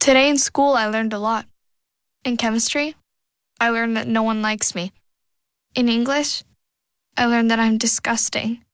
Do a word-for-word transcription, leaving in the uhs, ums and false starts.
Today in school, I learned a lot. In chemistry, I learned that no one likes me. In English, I learned that I'm disgusting.